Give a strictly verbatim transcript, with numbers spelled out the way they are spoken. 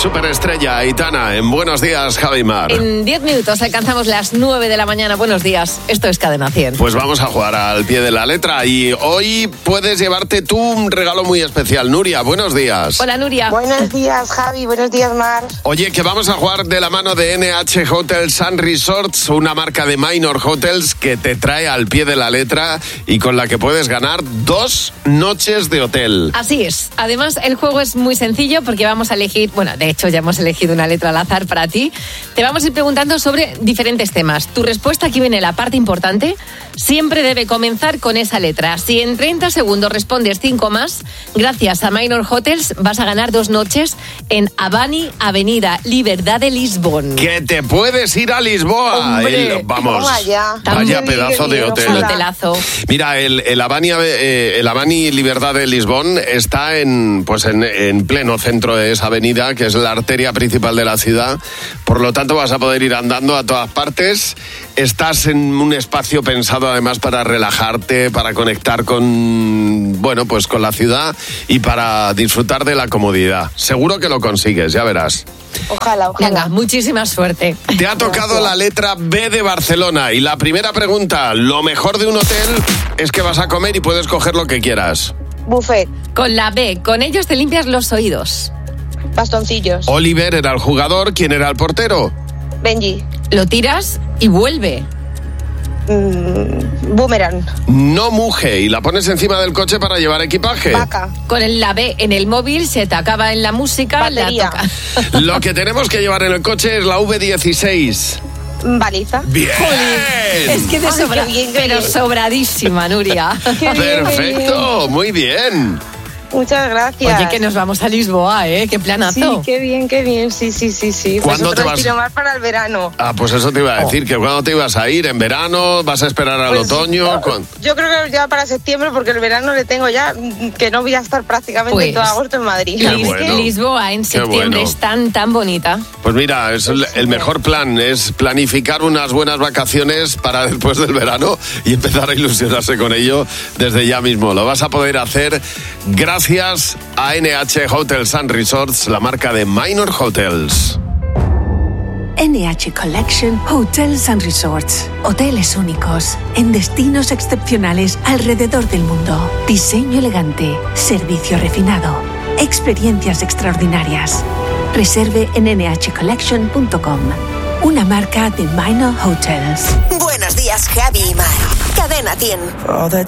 superestrella Aitana en Buenos Días, Javi Mar. En diez minutos alcanzamos las nueve de la mañana. Buenos días, esto es Cadena cien. Pues vamos a jugar al pie de la letra y hoy puedes llevarte tú un regalo muy especial. Nuria, buenos días. Hola, Nuria. Buenos días, Javi. Buenos días, Mar. Oye, que vamos a jugar de la mano de N H Hotels and Resorts, una marca de Minor Hotels que te trae al pie de la letra y con la que puedes ganar dos noches de hotel. Así es. Además, el juego es muy sencillo porque vamos a elegir, bueno, de hecho ya hemos elegido una letra al azar para ti. Te vamos a ir preguntando sobre diferentes temas. Tu respuesta, aquí viene la parte importante, siempre debe comenzar con esa letra. Si en treinta segundos respondes cinco más, gracias a Minor Hotels vas a ganar dos noches en Avani, Avenida Libertad de Lisbon. ¡Que te puedes ir a Lisboa! ¡Hombre! El, vamos, Vaya, vaya pedazo de hotel. Un hotelazo. Mira, el, el, Avani, eh, el Avani Libertad de Lisbon está en, pues en, en pleno centro de esa avenida, que es la arteria principal de la ciudad. Por lo tanto, vas a poder ir andando a todas partes. Estás en un espacio pensado además para relajarte, para conectar con, bueno, pues con la ciudad y para disfrutar de la comodidad. Seguro que lo consigues, ya verás. Ojalá, ojalá. Venga, muchísima suerte. Te ha tocado la letra B de Barcelona y la primera pregunta, lo mejor de un hotel es que vas a comer y puedes coger lo que quieras. Buffet. Con la B, con ellos te limpias los oídos. Bastoncillos. Oliver era el jugador, ¿quién era el portero? Benji. Lo tiras y vuelve. Mm, boomerang. No muje y la pones encima del coche para llevar equipaje. Vaca. Con el, la B en el móvil, se te acaba en la música. Batería. La toca. Lo que tenemos que llevar en el coche es la V dieciséis. Baliza. ¡Bien! Es que de Ay, sobra, qué bien, qué pero bien. sobradísima, Nuria. Qué bien, qué Perfecto, muy bien. Muchas gracias. Oye, que nos vamos a Lisboa, ¿eh? Qué planazo. Sí, qué bien, qué bien. Sí, sí, sí, sí. ¿Cuándo Pues te otro vas? destino más para el verano. Ah, pues eso te iba a decir, que cuando te ibas a ir, en verano, vas a esperar al Pues, otoño. ¿Cuándo? Yo creo que ya para septiembre, porque el verano le tengo ya, que no voy a estar prácticamente Pues, todo agosto en Madrid. Qué Lis- bueno. Lisboa en Qué septiembre bueno. es tan, tan bonita. Pues mira, es el, el mejor plan, es planificar unas buenas vacaciones para después del verano y empezar a ilusionarse con ello desde ya mismo. Lo vas a poder hacer gracias a N H Hotels and Resorts, la marca de Minor Hotels. N H Collection Hotels and Resorts. Hoteles únicos, en destinos excepcionales alrededor del mundo. Diseño elegante, servicio refinado, experiencias extraordinarias. Reserve en ene hache collection punto com. Una marca de Minor Hotels. Buenos días, Javi y Mar. Cadena cien.